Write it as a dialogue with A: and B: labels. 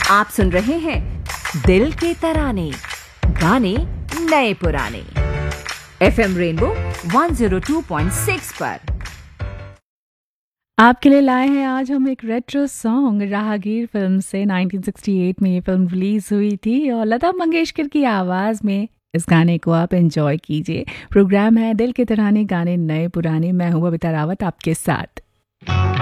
A: आप सुन रहे हैं दिल के तराने, गाने नए पुराने, FM रेनबो 102.6 पर।
B: आपके लिए लाए हैं आज हम एक रेट्रो सॉन्ग। राहगीर फिल्म से 1968 में ये फिल्म रिलीज हुई थी और लता मंगेशकर की आवाज़ में इस गाने को आप एंजॉय कीजिए। प्रोग्राम है दिल के तराने, गाने नए पुराने। मैं हूँ बबीता रावत आपके साथ।